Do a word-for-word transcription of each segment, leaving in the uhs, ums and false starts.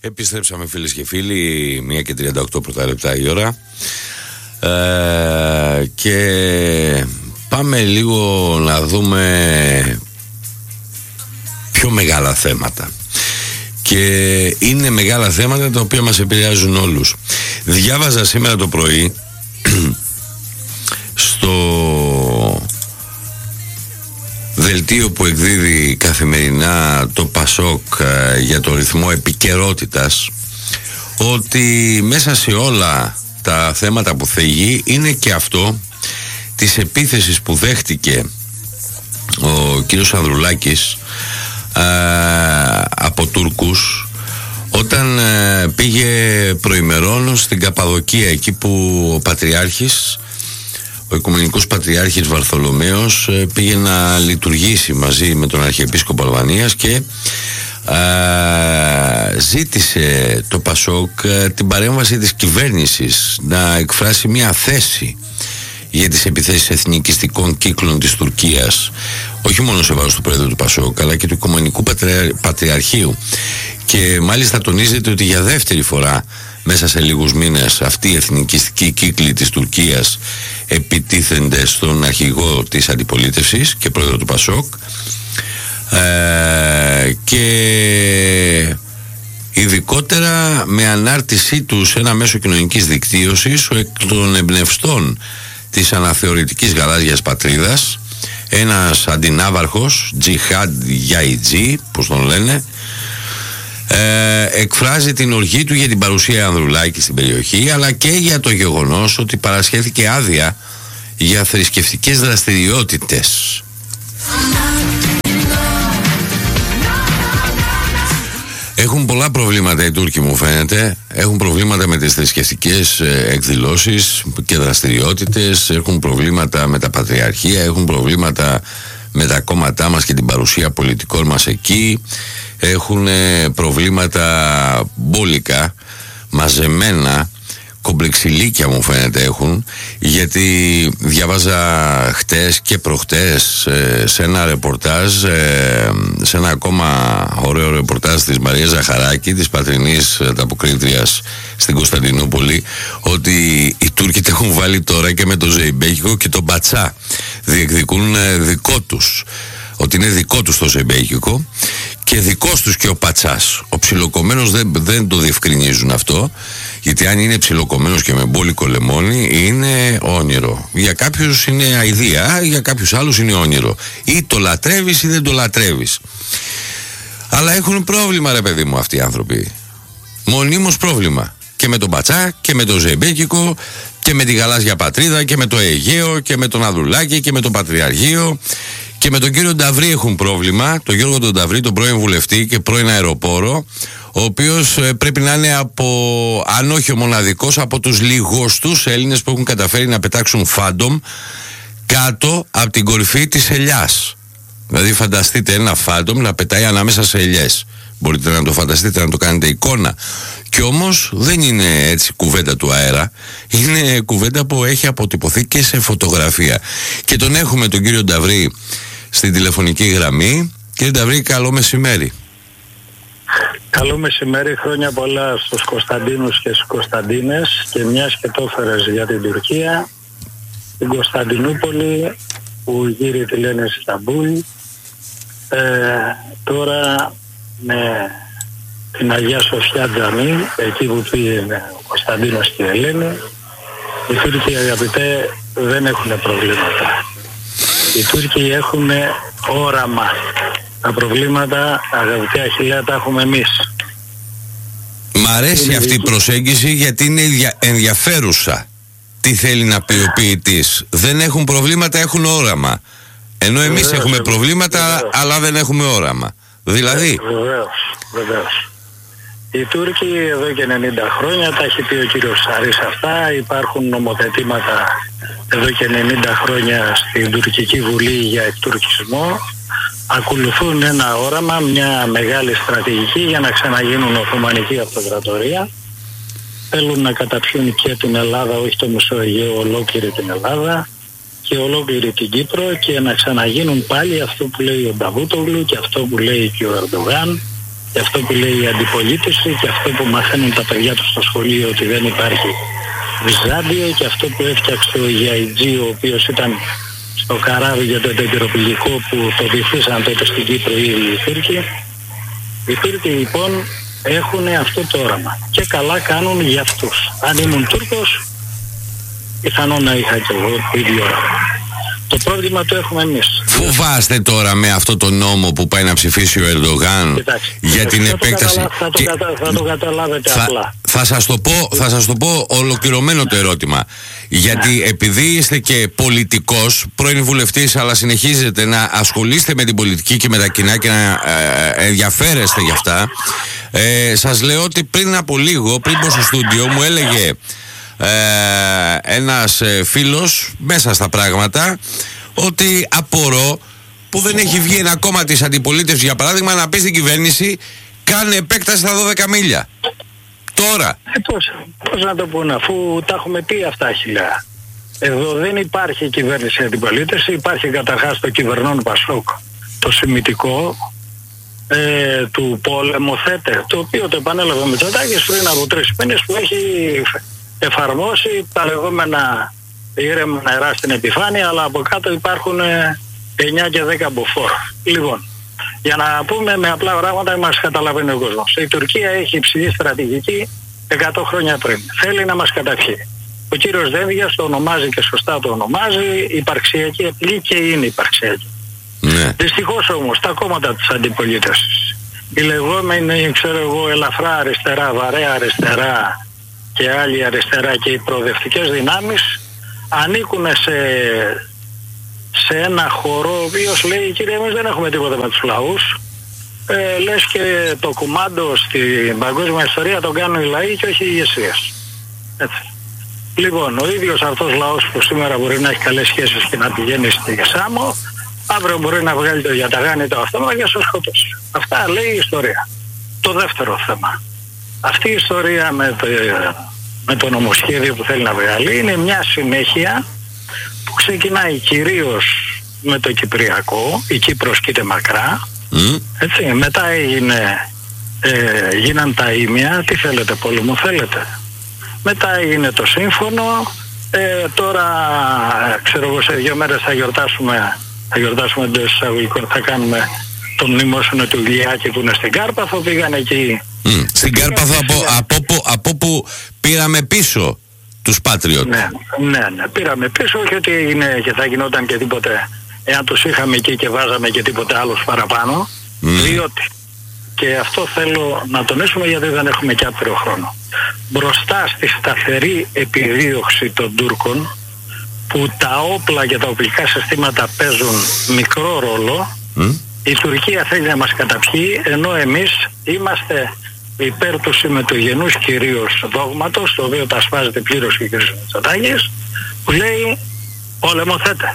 Επιστρέψαμε φίλες και φίλοι, μία και τριάντα οκτώ πρώτα λεπτά η ώρα ε, και πάμε λίγο να δούμε πιο μεγάλα θέματα. Και είναι μεγάλα θέματα τα οποία μας επηρεάζουν όλους. Διάβαζα σήμερα το πρωί στο δελτίο που εκδίδει καθημερινά το Πασόκ για το ρυθμό επικαιρότητας ότι μέσα σε όλα τα θέματα που θίγει είναι και αυτό της επίθεσης που δέχτηκε ο κύριος Ανδρουλάκης α, από Τούρκους όταν α, πήγε προημερών στην Καπαδοκία, εκεί που ο Πατριάρχης, ο Οικουμενικός Πατριάρχης Βαρθολομαίος, πήγε να λειτουργήσει μαζί με τον Αρχιεπίσκοπο Αλβανίας και α, ζήτησε το Πασόκ α, την παρέμβαση της κυβέρνησης να εκφράσει μια θέση για τις επιθέσεις εθνικιστικών κύκλων της Τουρκίας, όχι μόνο σε βάρος του Πρόεδρου του Πασόκ αλλά και του Οικουμενικού Πατριαρχείου. Και μάλιστα τονίζεται ότι για δεύτερη φορά μέσα σε λίγους μήνες αυτοί οι εθνικιστικοί κύκλοι της Τουρκίας επιτίθενται στον αρχηγό της αντιπολίτευσης και πρόεδρο του Πασόκ ε, και ειδικότερα με ανάρτησή του σε ένα μέσο κοινωνικής δικτύωσης ο εκ των εμπνευστών της αναθεωρητικής γαλάζιας πατρίδας, ένας αντινάβαρχος, Τζιχάντ Γιαϊτζή, πώς τον λένε, Ε, εκφράζει την οργή του για την παρουσία Ανδρουλάκη στην περιοχή, αλλά και για το γεγονός ότι παρασχέθηκε άδεια για θρησκευτικές δραστηριότητες. Έχουν πολλά προβλήματα οι Τούρκοι, μου φαίνεται. Έχουν προβλήματα με τις θρησκευτικές εκδηλώσεις και δραστηριότητες, έχουν προβλήματα με τα πατριαρχία, έχουν προβλήματα με τα κόμματά μας και την παρουσία πολιτικών μας εκεί, έχουν προβλήματα μπόλικα, μαζεμένα, κομπλεξιλίκια μου φαίνεται έχουν, γιατί διαβάζα χτες και προχτές σε ένα ρεπορτάζ, σε ένα ακόμα ωραίο ρεπορτάζ της Μαρίας Ζαχαράκη, της πατρινής ανταποκρίτριας στην Κωνσταντινούπολη, ότι οι Τούρκοι τα έχουν βάλει τώρα και με το Ζεϊμπέκικο και τον Πατσά, διεκδικούν δικό τους, ότι είναι δικό τους το Ζεϊμπέκικο και δικός τους και ο Πατσάς. Ο ψιλοκομμένος δεν, δεν το διευκρινίζουν αυτό, γιατί αν είναι ψιλοκομμένος και με μπόλικο λεμόνι είναι όνειρο. Για κάποιους είναι αηδία, για κάποιους άλλους είναι όνειρο. Ή το λατρεύεις ή δεν το λατρεύεις. Αλλά έχουν πρόβλημα, ρε παιδί μου, αυτοί οι άνθρωποι. Μονίμως πρόβλημα. Και με τον Πατσά και με το Ζεϊμπέκικο και με τη γαλάζια πατρίδα και με το Αιγαίο και με τον Ανδρουλάκη και με το Πατριαρχείο. Και με τον κύριο Νταβρή έχουν πρόβλημα, τον Γιώργο τον Νταβρή, τον πρώην βουλευτή και πρώην αεροπόρο, ο οποίος ε, πρέπει να είναι από, αν όχι ο μοναδικός, από τους λιγοστούς Έλληνες που έχουν καταφέρει να πετάξουν φάντομ κάτω από την κορυφή της ελιάς. Δηλαδή φανταστείτε ένα φάντομ να πετάει ανάμεσα σε ελιές. Μπορείτε να το φανταστείτε, να το κάνετε εικόνα. Και όμως δεν είναι έτσι κουβέντα του αέρα. Είναι κουβέντα που έχει αποτυπωθεί και σε φωτογραφία. Και τον έχουμε τον κύριο Νταβρή στην τηλεφωνική γραμμή. Κύριε Νταβρή, καλό μεσημέρι. Καλό μεσημέρι, χρόνια πολλά στους Κωνσταντίνους και στους Κωνσταντίνες, και μιας και το έφερες για την Τουρκία, την Κωνσταντινούπολη που γύρει τη λένε Ισταμπούλ, ε, τώρα με την Αγία Σοφιά Τζαμί, εκεί που πήγαινε ο Κωνσταντίνος και η Ελένη. Οι Τούρκοι, αγαπητέ, δεν έχουν προβλήματα. Οι Τούρκοι έχουν όραμα. Τα προβλήματα, αγαπητέ Αχιλλέα, τα έχουμε εμείς. Μ' αρέσει είναι αυτή η προσέγγιση, γιατί είναι ενδιαφέρουσα. Τι θέλει να πει ο ποιητής? Δεν έχουν προβλήματα, έχουν όραμα. Ενώ εμείς βεβαίως, έχουμε προβλήματα, βεβαίως, αλλά δεν έχουμε όραμα. Δηλαδή. Βεβαίως, βεβαίως. Οι Τούρκοι εδώ και ενενήντα χρόνια, τα έχει πει ο κύριος Σαρής αυτά, υπάρχουν νομοθετήματα εδώ και ενενήντα χρόνια στην Τουρκική Βουλή για εκτουρκισμό. Ακολουθούν ένα όραμα, μια μεγάλη στρατηγική για να ξαναγίνουν Οθωμανική Αυτοκρατορία. Θέλουν να καταπιούν και την Ελλάδα, όχι το μισό Αιγαίο, ολόκληρη την Ελλάδα και ολόκληρη την Κύπρο, και να ξαναγίνουν πάλι αυτό που λέει ο Νταβούτογλου και αυτό που λέει και ο Ερντογάν, και αυτό που λέει η αντιπολίτευση και αυτό που μαθαίνουν τα παιδιά του στο σχολείο ότι δεν υπάρχει Βυζάντιο και αυτό που έφτιαξε ο Γιαϊτζή, ο οποίος ήταν στο καράβι για το εταιροπηγικό που το βυθίσαν τότε στην Κύπρο οι Τούρκοι. Οι Τούρκοι λοιπόν έχουν αυτό το όραμα και καλά κάνουν για αυτούς. Αν ήμουν Τούρκος, πιθανόν να είχα και εγώ το ίδιο όραμα. Το πρόβλημα το έχουμε εμείς. Φοβάστε τώρα με αυτό το νόμο που πάει να ψηφίσει ο Ερντογάν Κοιτάξτε, για την θα επέκταση. Το καταλα... θα, το και... κατα... θα το καταλάβετε θα... απλά. Θα σας το πω, θα σας το πω ολοκληρωμένο το ερώτημα. Γιατί ναι. επειδή είστε και πολιτικός, πρώην βουλευτής, αλλά συνεχίζετε να ασχολείστε με την πολιτική και με τα κοινά και να ε, ενδιαφέρεστε γι' αυτά, ε, σας λέω ότι πριν από λίγο, πριν πω στο στούντιο, μου έλεγε ε, ένας ε, φίλος μέσα στα πράγματα ότι απορώ που δεν έχει βγει ένα κόμμα της αντιπολίτευσης, για παράδειγμα, να πει στην κυβέρνηση κάνε επέκταση στα δώδεκα μίλια. Τώρα. Ε, πώς, πώς να το πούνε, αφού τα έχουμε πει αυτά χιλιά. Εδώ δεν υπάρχει κυβέρνηση αντιπολίτευση, υπάρχει καταρχάς το κυβερνών Πασόκ, το σημιτικό ε, του πολεμοθέτε, το οποίο το επανέλαβε ο Μητσοτάκης πριν από τρεις μήνες, που έχει εφαρμόσει τα λεγόμενα ήρεμα νερά στην επιφάνεια, αλλά από κάτω υπάρχουν ε, εννιά και δέκα μποφόρ. Λοιπόν, για να πούμε με απλά πράγματα, μας καταλαβαίνει ο κόσμος. Η Τουρκία έχει υψηλή στρατηγική εκατό χρόνια πριν. Θέλει να μας καταπιεί. Ο κύριος Δένδιας το ονομάζει και σωστά το ονομάζει υπαρξιακή απειλή και είναι υπαρξιακή. Ναι. Δυστυχώς όμως τα κόμματα της αντιπολίτευσης, οι λεγόμενοι, ξέρω εγώ, ελαφρά αριστερά, βαρέα αριστερά και άλλοι αριστερά και οι προοδευτικές δυνάμεις, ανήκουν σε... σε ένα χώρο ο οποίος λέει, κύριε, εμείς δεν έχουμε τίποτα με τους λαούς, ε, λες και το κουμάντο στην παγκόσμια ιστορία τον κάνουν οι λαοί και όχι οι ηγεσίες. Έτσι. Λοιπόν, ο ίδιος αυτός λαός που σήμερα μπορεί να έχει καλές σχέσεις και να πηγαίνει στη Σάμο, αύριο μπορεί να βγάλει το γιαταγάνι το αυτόματα και να σας σκοτώσει. Αυτά λέει η ιστορία. Το δεύτερο θέμα. Αυτή η ιστορία με το, με το νομοσχέδιο που θέλει να βγάλει είναι μια συνέχεια που ξεκινάει κυρίως με το Κυπριακό, η Κύπρος κοίται μακρά, mm. έτσι, μετά έγινε, ε, γίναν τα ήμια, τι θέλετε, πόλεμο θέλετε. Μετά έγινε το σύμφωνο, ε, τώρα ξέρω εγώ σε δύο μέρες θα γιορτάσουμε, θα γιορτάσουμε εντός εισαγωγικών, θα κάνουμε το μνημόσυνο του Ηλιάκη που είναι στην Κάρπαθο, πήγαν εκεί. Mm. Στην Κάρπαθο από, από, από, από που πήραμε πίσω τους Patriot. Ναι, ναι, ναι, πήραμε πίσω, όχι ότι έγινε και θα γινόταν και τίποτε εάν τους είχαμε εκεί και βάζαμε και τίποτε άλλος παραπάνω, mm. διότι, και αυτό θέλω να τονίσουμε γιατί δεν έχουμε και άπειρο χρόνο, μπροστά στη σταθερή επιδίωξη των Τούρκων, που τα όπλα και τα οπλικά συστήματα παίζουν μικρό ρόλο, mm. η Τουρκία θέλει να μας καταπιεί, ενώ εμείς είμαστε υπέρ του συμμετογενούς κυρίως δόγματος, το οποίο τα ασπάζεται πλήρως και ο κ. Μητσοτάκης, που λέει πολεμοθέτε.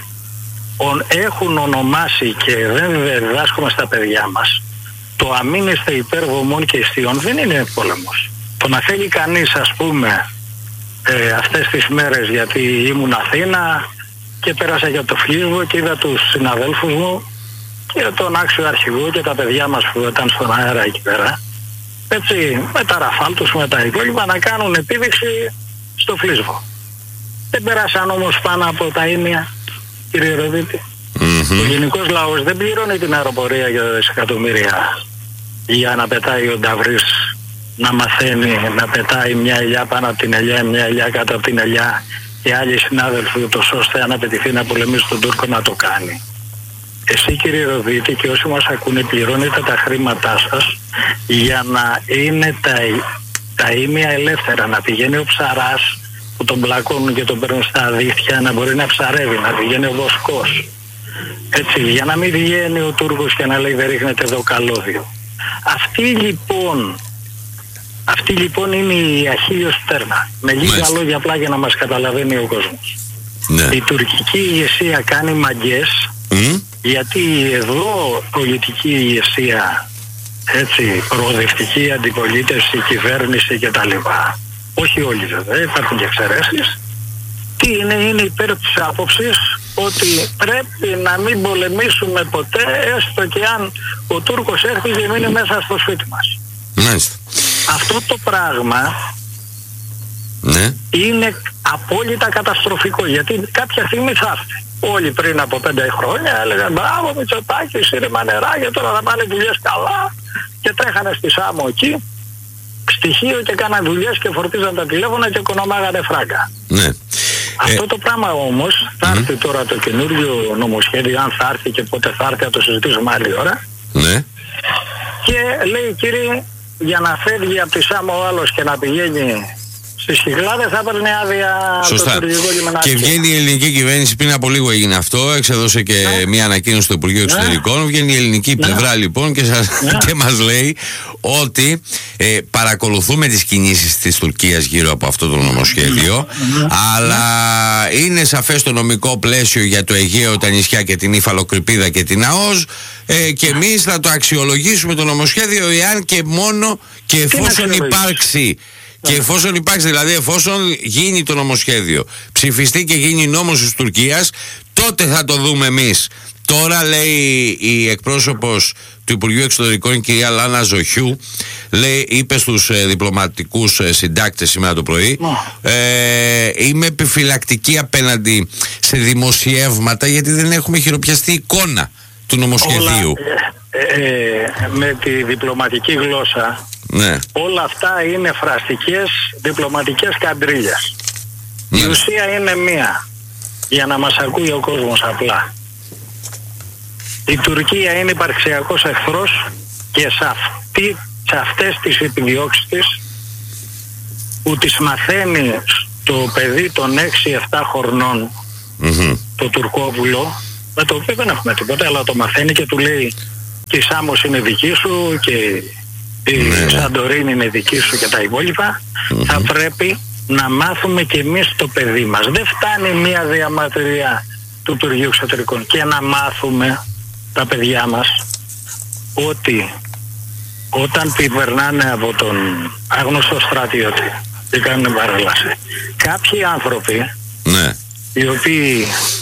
Έχουν ονομάσει και δεν διδάσκουμε στα παιδιά μας, το αμήνεστε υπέρ βωμών και ιστιών δεν είναι πόλεμος. Το να θέλει κανείς, ας πούμε, ε, αυτές τις μέρες, γιατί ήμουν Αθήνα και πέρασα για το Φλίσβο και είδα τους συναδέλφους μου και τον άξιο αρχηγό και τα παιδιά μας που ήταν στον αέρα εκεί πέρα, έτσι, με τα ραφάλ τους, με τα υπόλοιπα, να κάνουν επίδειξη στο Φλίσβο. Δεν περάσαν όμως πάνω από τα ήμια, κύριε Ροδίτη. Mm-hmm. Ο γενικός λαός δεν πληρώνει την αεροπορία για δισεκατομμύρια για να πετάει ο Νταβρής, να μαθαίνει, να πετάει μια ελιά πάνω από την ελιά, μια ελιά κάτω από την ελιά και άλλοι συνάδελφοι, ούτως ώστε αν απαιτηθεί να πολεμήσει τον Τούρκο να το κάνει. Εσύ, κύριε Ροδίτη, και όσοι μας ακούνε, πληρώνετε τα χρήματά σας για να είναι τα, τα ήμια ελεύθερα, να πηγαίνει ο ψαράς που τον πλακώνουν και τον παίρνουν στα αδίθια, να μπορεί να ψαρεύει, να πηγαίνει ο βοσκός. Έτσι, για να μην βγαίνει ο Τούρκος και να λέει δεν ρίχνετε εδώ καλώδιο. Αυτή λοιπόν, αυτή λοιπόν είναι η αχίλιος πτέρνα. Με λίγα λόγια απλά για να μας καταλαβαίνει ο κόσμος. Ναι. Η τουρκική ηγεσία κάνει μαγκές, mm. γιατί εδώ πολιτική ηγεσία, έτσι, προοδευτική αντιπολίτευση, κυβέρνηση κτλ. Όχι όλοι βέβαια, υπάρχουν και εξαιρέσεις. Τι είναι, είναι υπέρ της άποψης ότι πρέπει να μην πολεμήσουμε ποτέ, έστω και αν ο Τούρκος έρθει και μείνει μέσα στο σπίτι μας. Μάλιστα. Αυτό το πράγμα ναι. είναι απόλυτα καταστροφικό, γιατί κάποια στιγμή θα έρθει. Όλοι πριν από πέντε χρόνια έλεγαν μπράβο Μητσοτάκης, ήρεμα νερά, τώρα θα πάνε δουλειές καλά, και τρέχανε στη Σάμο εκεί στοιχείο και κάναν δουλειές και φορτίζαν τα τηλέφωνα και οικονομάγανε φράγκα. Ναι. Αυτό ε... το πράγμα όμως θα έρθει mm. τώρα το καινούριο νομοσχέδιο, αν θα έρθει και πότε θα έρθει, θα το συζητήσουμε άλλη ώρα. Ναι. Και λέει, κύριε, για να φεύγει από τη Σάμο ο άλλος και να πηγαίνει στις Κυκλάδες θα παίρνει άδεια το τουρκικό λιμενάκι. Και βγαίνει η ελληνική κυβέρνηση, πριν από λίγο έγινε αυτό, εξέδωσε και ναι. μια ανακοίνωση στο Υπουργείο Εξωτερικών. Ναι. Βγαίνει η ελληνική ναι. πλευρά λοιπόν και, σας, ναι. και μας λέει ότι ε, παρακολουθούμε τις κινήσεις της Τουρκίας γύρω από αυτό το νομοσχέδιο, ναι. αλλά ναι. είναι σαφές το νομικό πλαίσιο για το Αιγαίο, τα νησιά και την Υφαλοκρηπίδα και την ΑΟΣ, ε, και εμείς θα το αξιολογήσουμε το νομοσχέδιο εάν και μόνο και εφόσον υπάρξει. Και εφόσον υπάρξει, δηλαδή εφόσον γίνει το νομοσχέδιο, ψηφιστεί και γίνει νόμος της Τουρκίας, τότε θα το δούμε εμείς. Τώρα λέει η εκπρόσωπος του Υπουργείου Εξωτερικών, η κυρία Λάνα Ζοχιού, λέει, είπε στους ε, διπλωματικούς ε, συντάκτες σήμερα το πρωί, ε, είμαι επιφυλακτική απέναντι σε δημοσιεύματα, γιατί δεν έχουμε χειροπιαστεί εικόνα του νομοσχεδίου. Όλα, ε, ε, με τη διπλωματική γλώσσα, ναι. όλα αυτά είναι φραστικές διπλωματικές καντρίλιες. Ναι. Η ουσία είναι μία, για να μας ακούει ο κόσμος απλά. Η Τουρκία είναι υπαρξιακός εχθρός και σε, αυτή, σε αυτές τις επιδιώξεις της, που τις μαθαίνει στο παιδί των έξι εφτά χρονών, mm-hmm. το Τουρκόπουλο, με το οποίο δεν έχουμε τίποτα, αλλά το μαθαίνει και του λέει και η Σάμος είναι δική σου και η ναι. Σαντορίνη είναι δική σου και τα υπόλοιπα. Mm-hmm. Θα πρέπει να μάθουμε και εμείς το παιδί μας. Δεν φτάνει μία διαμαρτυρία του Υπουργείου Εξωτερικών, και να μάθουμε τα παιδιά μας ότι όταν κυβερνάνε από τον άγνωστο στρατιώτη και κάνουν παρέλαση, κάποιοι άνθρωποι ναι. οι οποίοι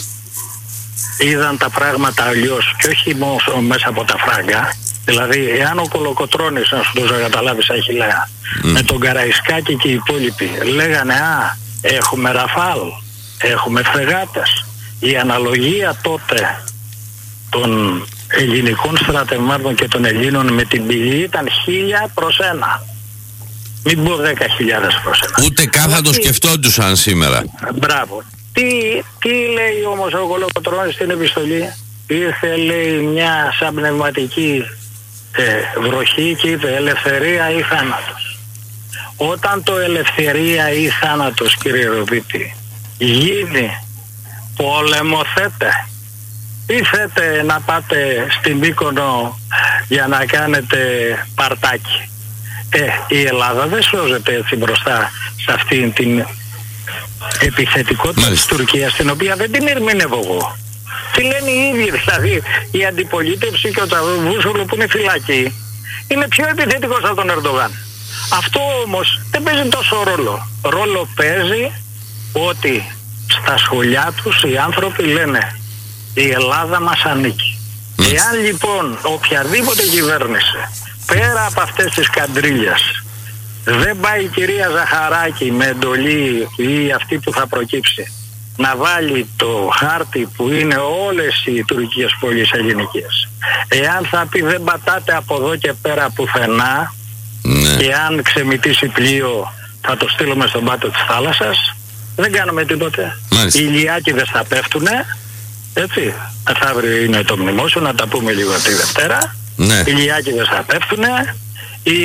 είδαν τα πράγματα αλλιώς και όχι μόνο μέσα από τα φράγκα, δηλαδή εάν ο Κολοκοτρώνης, να σου το καταλάβεις, έχει λέγα, mm. με τον Καραϊσκάκη και οι υπόλοιποι λέγανε α, έχουμε Ραφάλ, έχουμε φρεγάτες, η αναλογία τότε των ελληνικών στρατευμάτων και των Ελλήνων με την πηγή ήταν χίλια προς ένα. Μην πω δέκα χιλιάδες προς ένα. Ούτε καν θα το σκεφτόντουσαν σήμερα. Μπράβο. Τι, τι λέει όμως ο Κολοκοτρώνης στην επιστολή? Ήρθε, λέει, μια σαν πνευματική ε, βροχή και είπε ελευθερία ή θάνατος. Όταν το ελευθερία ή θάνατος, κύριε Ροπίτη, γίνει πόλεμο, θέτε ή θέτε να πάτε στην Μύκονο για να κάνετε παρτάκι? Ε, η Ελλάδα δεν σώζεται έτσι μπροστά σε αυτήν την επιθετικότητα της Τουρκίας, την οποία δεν την ερμηνεύω εγώ. Τι λένε οι ίδιοι, δηλαδή η αντιπολίτευση και ο Τσαβούσογλου που είναι φυλακή είναι πιο επιθετικός από τον Ερντογάν. Αυτό όμως δεν παίζει τόσο ρόλο. Ρόλο παίζει ότι στα σχολιά τους οι άνθρωποι λένε η Ελλάδα μας ανήκει. Εάν λοιπόν οποιαδήποτε κυβέρνηση πέρα από αυτές τις καντρίλιες δεν πάει η κυρία Ζαχαράκη με εντολή ή αυτή που θα προκύψει να βάλει το χάρτη που είναι όλες οι τουρκικές πόλεις ελληνικές, εάν θα πει δεν πατάτε από εδώ και πέρα πουθενά, ναι. και αν ξεμητήσει πλοίο θα το στείλουμε στον πάτο της θάλασσας, δεν κάνουμε τίποτε. Μάλιστα. Οι ηλιάκηδες θα πέφτουνε, έτσι, αύριο είναι το μνημόσυνο, να τα πούμε λίγο τη Δευτέρα, ναι. Οι ηλιάκηδες θα πέφτουνε, οι,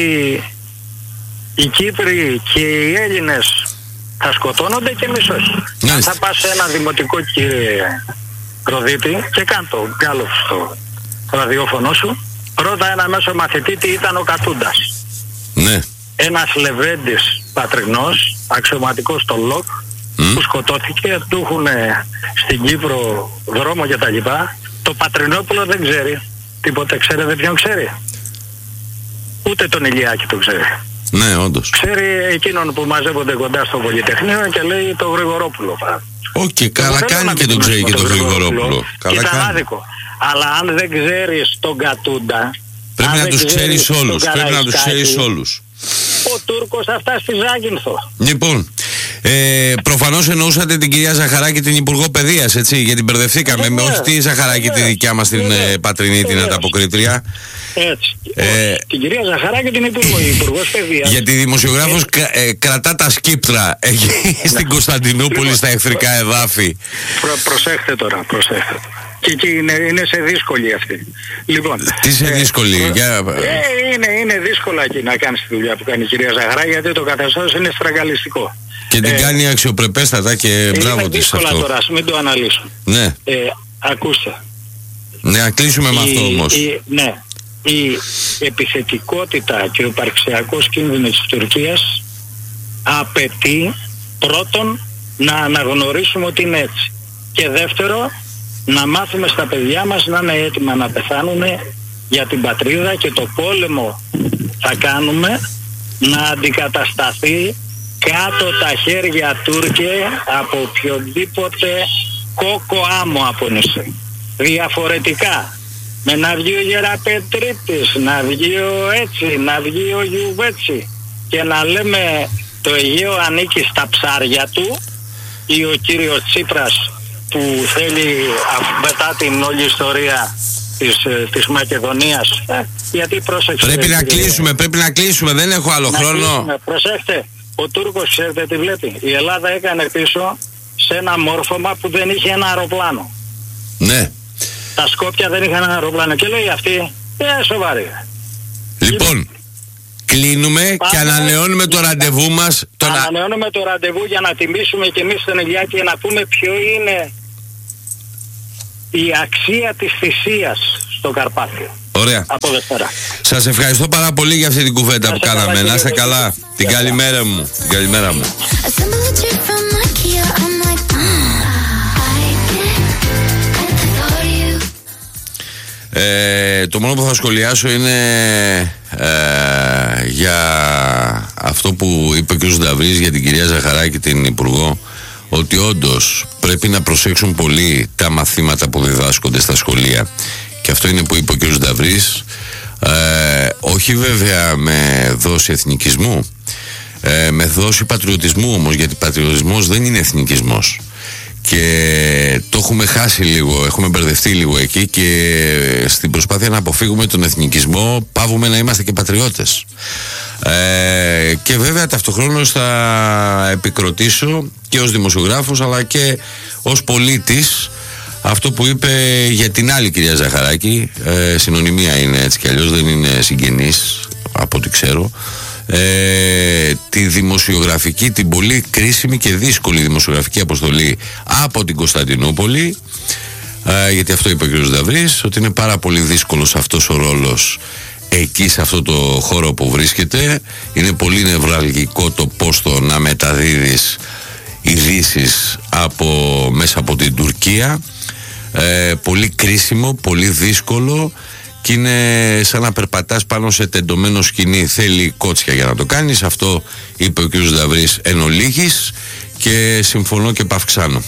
οι Κύπροι και οι Έλληνες θα σκοτώνονται και εμείς όχι. Αν θα πας σε ένα δημοτικό, κύριε Κροδίτη, και κάν το γκάλωπ στο ραδιόφωνο σου, ρώτα ένα μέσο μαθητή τι ήταν ο Κατούντας. Ναι. Ένας Λεβέντης πατρινός, αξιωματικός στο ΛΟΚ, mm. που σκοτώθηκε, του έχουν στην Κύπρο δρόμο και τα λοιπά. Το Πατρινόπουλο δεν ξέρει τίποτε. Ξέρετε ποιον ξέρει? Ούτε τον Ηλιάκη το ξέρει. Ναι, όντως. Ξέρει εκείνον που μαζεύονται κοντά στο Πολυτεχνείο και λέει το Γρηγορόπουλο. Οκ, okay, καλά κάνει και τον ξέρει και τον Γρηγορόπουλο. Καλά κάνει. Άδικο. Αλλά αν δεν ξέρεις τον Κατούντα, πρέπει να τους ξέρεις όλους. Πρέπει να τους ξέρεις όλους. Ο Τούρκος θα φτάσει στη Ζάκυνθο. Λοιπόν, ε, προφανώς εννοούσατε την κυρία Ζαχαράκη, την Υπουργό Παιδείας, έτσι, γιατί μπερδευτήκαμε με όχι τη Ζαχαράκη τη δικιά μας την ε, πατρινή, την ανταποκρίτρια. Έτσι. Ε, την κυρία Ζαχαράκη την Υπουργό, Υπουργός Παιδείας. Γιατί δημοσιογράφος κρα, ε, κρατά τα σκύπτρα εκεί στην Κωνσταντινούπολη, στα εχθρικά εδάφη. Προ, προσέχτε τώρα, προσέχτε. Και εκεί είναι, είναι σε δύσκολη αυτή. Λοιπόν, τι σε δύσκολη, ε, για... ε, είναι, είναι δύσκολα εκεί να κάνεις τη δουλειά που κάνει η κυρία Ζαχαράκη, γιατί το καθεστώς είναι στραγγαλιστικό. Και την ε, κάνει αξιοπρεπέστατα και μπράβο της αυτό. Είναι δύσκολα τώρα, μην το αναλύσω. Ναι. Ε, ακούστε. Ναι, να κλείσουμε η, με αυτό όμως. Η, ναι. Η επιθετικότητα και ο υπαρξιακός κίνδυνος της Τουρκίας απαιτεί πρώτον να αναγνωρίσουμε ότι είναι έτσι. Και δεύτερο, να μάθουμε στα παιδιά μας να είναι έτοιμα να πεθάνουν για την πατρίδα, και το πόλεμο θα κάνουμε να αντικατασταθεί κάτω τα χέρια Τούρκε από οποιοδήποτε κόκο άμμο από νησί. Διαφορετικά, με να βγει ο Γεραπετρίτης, να βγει ο έτσι, να βγει ο Γιουβέτσι και να λέμε το Αιγαίο ανήκει στα ψάρια του, ή ο κύριος Τσίπρας που θέλει μετά την όλη ιστορία της, της Μακεδονίας, ε, γιατί πρόσεξε. Πρέπει να κλείσουμε, πρέπει να κλείσουμε, δεν έχω άλλο να χρόνο. Κλείσουμε. Προσέχτε, ο Τούρκος ξέρετε τι βλέπει. Η Ελλάδα έκανε πίσω σε ένα μόρφωμα που δεν είχε ένα αεροπλάνο. Ναι. Τα Σκόπια δεν είχαν ένα αεροπλάνο και λέει αυτή, ε, σοβαρή. Λοιπόν, κλείνουμε Πάμε, και ανανεώνουμε το ραντεβού μας. Το ανανεώνουμε το ραντεβού για να τιμήσουμε και εμείς τον Ηλιάκη και να πούμε ποιο είναι η αξία της θυσίας στο Καρπάθιο. Ωραία. Από Δευτέρα. Σας ευχαριστώ πάρα πολύ για αυτή την κουβέντα να που κάναμε. Καλά, να είστε καλά. Την καλημέρα μου. Την καλημέρα μου. Ε, το μόνο που θα σχολιάσω είναι ε, για αυτό που είπε ο κ. Νταβρής για την κυρία Ζαχαράκη, την Υπουργό, ότι όντως πρέπει να προσέξουν πολύ τα μαθήματα που διδάσκονται στα σχολεία, και αυτό είναι που είπε ο κ. Νταβρής, ε, όχι βέβαια με δόση εθνικισμού, ε, με δόση πατριωτισμού όμως, γιατί πατριωτισμός δεν είναι εθνικισμός. Και το έχουμε χάσει λίγο, έχουμε μπερδευτεί λίγο εκεί, και στην προσπάθεια να αποφύγουμε τον εθνικισμό πάβουμε να είμαστε και πατριώτες. Ε, και βέβαια ταυτοχρόνως θα επικροτήσω και ως δημοσιογράφος αλλά και ως πολίτης αυτό που είπε για την άλλη κυρία Ζαχαράκη. ε, Συνωνυμία είναι, έτσι κι αλλιώς δεν είναι συγγενής από ό,τι ξέρω. Ε, τη δημοσιογραφική, την πολύ κρίσιμη και δύσκολη δημοσιογραφική αποστολή από την Κωνσταντινούπολη, ε, γιατί αυτό είπε ο κ. Νταβρής, ότι είναι πάρα πολύ δύσκολος αυτός ο ρόλος εκεί, σε αυτό το χώρο που βρίσκεται. Είναι πολύ νευραλγικό το πώς το να μεταδίδεις ειδήσεις από, μέσα από την Τουρκία. ε, Πολύ κρίσιμο, πολύ δύσκολο, και είναι σαν να περπατάς πάνω σε τεντωμένο σκηνή. Θέλει κότσια για να το κάνεις. Αυτό είπε ο κ. Νταβρής εν ολίγης, και συμφωνώ και παυξάνω.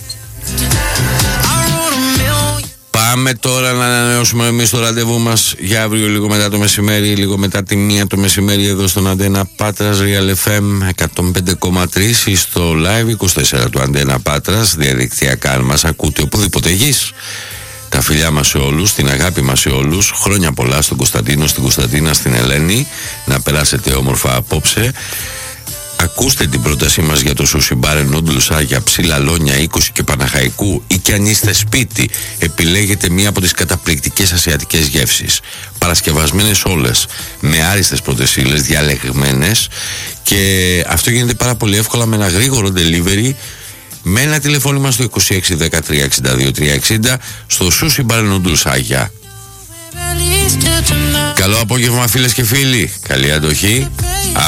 Πάμε τώρα να ανανεώσουμε εμείς το ραντεβού μας για αύριο λίγο μετά το μεσημέρι, λίγο μετά τη μία το μεσημέρι, εδώ στον Αντένα Πάτρας, Real εφ εμ εκατόν πέντε κόμμα τρία, ή στο Live είκοσι τέσσερα του Αντένα Πάτρας. Διαδικτυακά, αν μας ακούτε οπουδήποτε γης. Τα φιλιά μας σε όλους, την αγάπη μας σε όλους. Χρόνια πολλά στον Κωνσταντίνο, στην Κωνσταντίνα, στην Ελένη. Να περάσετε όμορφα απόψε. Ακούστε την πρότασή μας για το σούσι μπάρ Νόντλουσα για ψηλαλόνια είκοσι και Παναχαϊκού, ή κι αν είστε σπίτι, επιλέγετε μία από τις καταπληκτικές ασιατικές γεύσεις. Παρασκευασμένες όλες, με άριστες πρώτες ύλες, διαλεγμένες, και αυτό γίνεται πάρα πολύ εύκολα με ένα γρήγορο delivery, με ένα τηλεφώνημα στο είκοσι έξι δεκατρία εξήντα δύο τριακόσια εξήντα στο σούσι μπάρ Νόντλουσα. Γεια. Καλό απόγευμα φίλες και φίλοι. Καλή αντοχή.